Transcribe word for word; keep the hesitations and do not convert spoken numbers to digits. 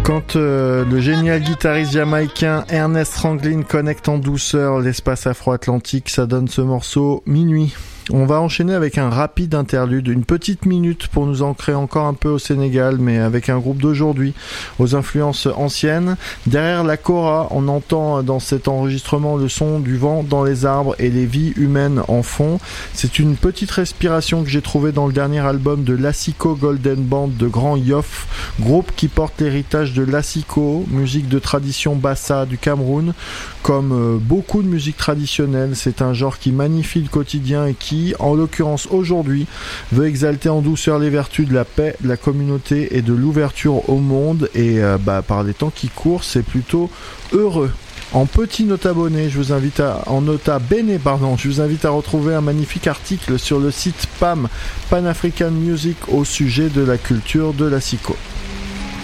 Quand euh, le génial guitariste jamaïcain Ernest Ranglin connecte en douceur l'espace afro-atlantique, ça donne ce morceau Minuit. On va enchaîner avec un rapide interlude, une petite minute pour nous ancrer encore un peu au Sénégal, mais avec un groupe d'aujourd'hui, aux influences anciennes. Derrière la kora, on entend dans cet enregistrement le son du vent dans les arbres et les vies humaines en fond. C'est une petite respiration que j'ai trouvée dans le dernier album de l'Asiko Golden Band de Grand Yoff, groupe qui porte l'héritage de l'Asiko, musique de tradition bassa du Cameroun. Comme euh, beaucoup de musique traditionnelle, c'est un genre qui magnifie le quotidien et qui, en l'occurrence aujourd'hui, veut exalter en douceur les vertus de la paix, de la communauté et de l'ouverture au monde. Et euh, bah, par les temps qui courent, c'est plutôt heureux. En petit nota bene, je vous invite à, en nota bene, pardon, je vous invite à retrouver un magnifique article sur le site P A M, Pan African Music, au sujet de la culture de l'Asiko.